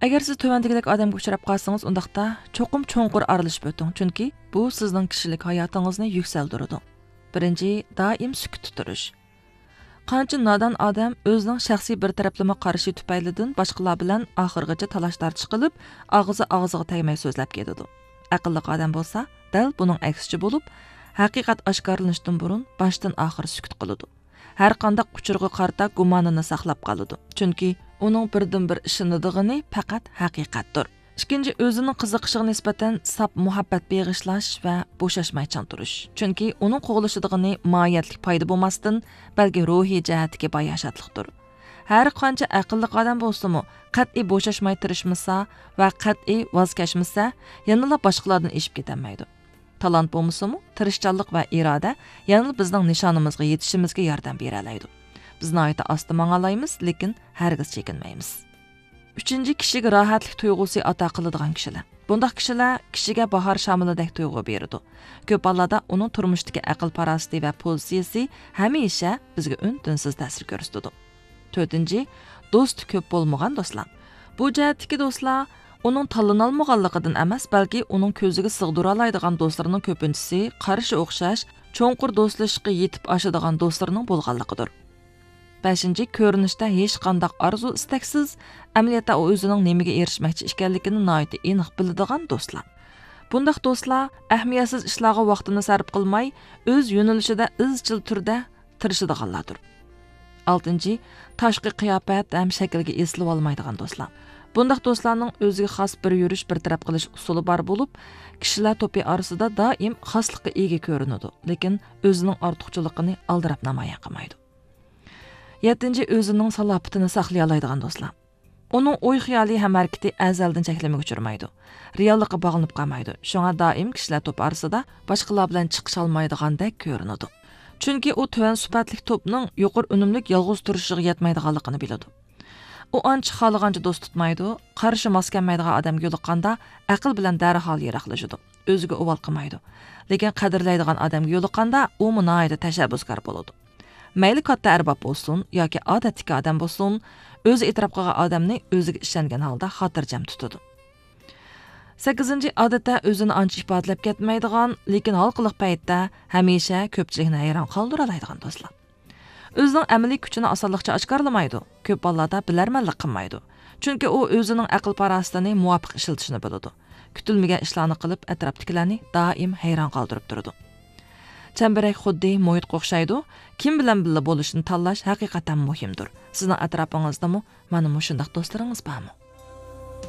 Agar siz tövəndikidək adamga uchrab qalsanız, undaqda çoxum çoğunqur aralışıb ötün. Çünki bu sizning kishilik hayotingizni yuksaldiradi. Birinchi, doim sukut tutirish. Qancha nadan odam o'zining shaxsiy bir taraflama qarashi tufaylidan boshqalar bilan oxirgacha talash-tartish qilib, og'ziga tegmay so'zlab ketadi. Aqlli odam bo'lsa, dal buning aksicha bo'lib, haqiqat oshkorlanishdan burun boshdan oxir sukut qiladi. Har qanday uchurg'i qarta gumonini saqlab qoladi. Chunki uning birdan-bir ishonidig'ini faqat haqiqatdir. Ikkinchi, o'zining qiziqishiga nisbatan sap muhabbat beg'ishlash va bo'shashmaychan turish. Chunki uning qo'g'ilishidag'ini mohiyatlik foyda bo'lmasdan, balki ruhiy jihatga bayashatlikdir. Har qancha aqlli odam bo'lsa-mu, qat'iy bo'shashmay turishmasa va qat'iy voz kechmasa, yanada boshqalardan eshib ketolmaydi. Talant bo'lmasa-mu, tirishchanlik va iroda yanada bizning nishonimizga yetishimizga yordam bera oladi. Biz noyta asta mangalaymiz, lekin hargiz chekinmaymiz. Üçüncü, kishiga rohatlik tuyg'usi ato qiladigan kishilar. Bundaq kishilar kishiga bahor shamilidek tuyg'u beradi. Ko'p hollarda uning turmushdagi aql parasti va pozitsiyasi hamisha bizga un-tinsiz ta'sir ko'rsatadi. To'rtinchi, do'st ko'p bo'lmagan do'stlar. Bu jihatdagi do'stlar uning tanlanolmaganligidan emas, balki uning ko'ziga sig'dira oladigan do'stlarining ko'pinchisi qarishi o'xshash, cho'nqur do'stlashishga yetib oshadigan do'stlarining bo'lganligidir. 5. Ko'rinishda hech qanday arzu istaksiz, amaliyotda u o'zining nimaga erishmoqchi ekanligini noyta aniq biladigan do'stlar. Bundaq do'stlar ahamiyatsiz ishlarga vaqtini sarf qilmay, o'z yo'nalishida izchil turda tirishadiganlardir. 6. Tashqi qiyofat ham shaklga eslib olmaydigan do'stlar. Bundaq do'stlarning o'ziga xos bir yurish, bir taraf qilish usuli bor bo'lib, kishilar to'pi orasida doim xoslikqa ega ko'rinadi, lekin o'zining ortiqchiligini aldirab namoyon qilmaydi. 7. O'zining salobitini saqlay oladigan do'stlar. Uning o'y-xiyoli ham harakati azaldan cheklamaga uchirmaydi. Reallikqa bog'lanib qolmaydi. Shunga doim kishilar to'p orasida boshqalar bilan chiqish olmaydigandek ko'rinadi. Chunki u tuvan sifatli to'pning yuqori unumlik yolg'iz turishiga yetmaydiganligini biladi. U ancha xohlagancha do'st tutmaydi, qarshi mos kelmaydigan odamga yo'liqqanda aql bilan darhol yiroqlashadi. O'ziga uvol qilmaydi. Lekin qadrlaydigan odamga yo'liqqanda u munoyida tashabbuskor bo'ladi. Mayli katta arbob bo'lsin yoki odatdagi odam bo'lsin, o'zi e'tirof qilgan odamni o'ziga ishongan holda xotirjam tutadi. 8. Odatda o'zini ancha ifodalab ketmaydigan, lekin xalqliq paytda hamisha ko'pchilikni hayron qoldira oladigan do'stlar. O'zining amaliy kuchini osonlikcha oshkorlamaydi, ko'p hollarda bilarmanlik qilmaydi. Chunki u o'zining aql parostini muvofiq ishlatishni biladi. Kutilmagan ishlarni qilib, atrofdagilarni doim hayron qoldirib turadi. Chambarak xuddi muhitga o'xshaydi. Kim bilan birga bo'lishni tanlash haqiqatan muhimdir. Sizning atrofingizdami mana shunday do'stlaringiz bormi?